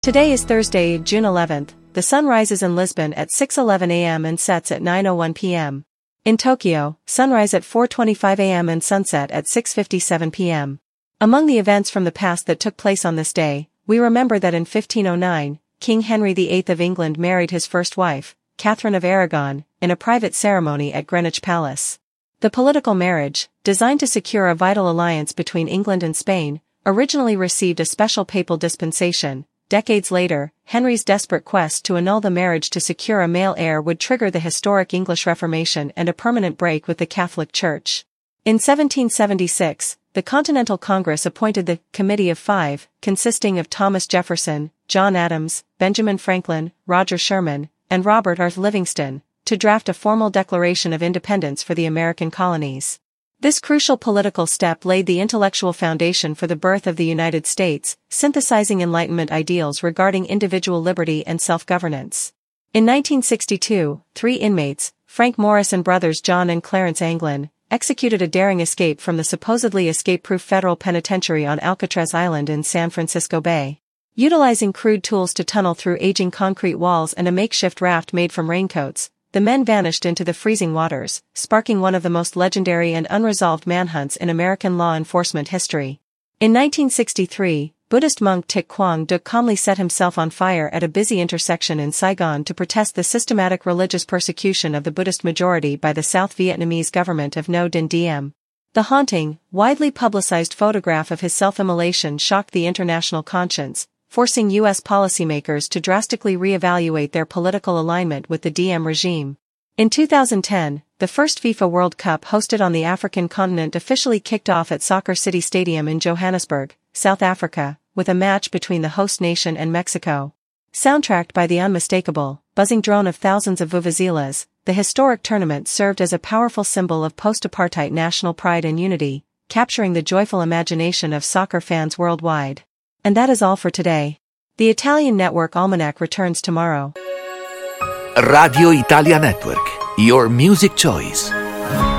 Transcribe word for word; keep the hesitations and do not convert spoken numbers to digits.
Today is Thursday, June eleventh. The sun rises in Lisbon at six eleven a m and sets at nine oh one p m In Tokyo, sunrise at four twenty-five a m and sunset at six fifty-seven p m Among the events from the past that took place on this day, we remember that in fifteen oh nine, King Henry the eighth of England married his first wife, Catherine of Aragon, in a private ceremony at Greenwich Palace. The political marriage, designed to secure a vital alliance between England and Spain, originally received a special papal dispensation. Decades later, Henry's desperate quest to annul the marriage to secure a male heir would trigger the historic English Reformation and a permanent break with the Catholic Church. In seventeen seventy-six, the Continental Congress appointed the Committee of Five, consisting of Thomas Jefferson, John Adams, Benjamin Franklin, Roger Sherman, and Robert R. Livingston, to draft a formal declaration of independence for the American colonies. This crucial political step laid the intellectual foundation for the birth of the United States, synthesizing Enlightenment ideals regarding individual liberty and self-governance. In nineteen sixty-two, three inmates, Frank Morris and brothers John and Clarence Anglin, executed a daring escape from the supposedly escape-proof federal penitentiary on Alcatraz Island in San Francisco Bay. Utilizing crude tools to tunnel through aging concrete walls and a makeshift raft made from raincoats, the men vanished into the freezing waters, sparking one of the most legendary and unresolved manhunts in American law enforcement history. In nineteen sixty-three, Buddhist monk Thich Quang Duc calmly set himself on fire at a busy intersection in Saigon to protest the systematic religious persecution of the Buddhist majority by the South Vietnamese government of Ngo Dinh Diem. The haunting, widely publicized photograph of his self-immolation shocked the international conscience, forcing U S policymakers to drastically re-evaluate their political alignment with the Diem regime. In two thousand ten, the first FIFA World Cup hosted on the African continent officially kicked off at Soccer City Stadium in Johannesburg, South Africa, with a match between the host nation and Mexico. Soundtracked by the unmistakable, buzzing drone of thousands of vuvuzelas, the historic tournament served as a powerful symbol of post-apartheid national pride and unity, capturing the joyful imagination of soccer fans worldwide. And that is all for today. The Italian Network Almanac returns tomorrow. Radio Italia Network, your music choice.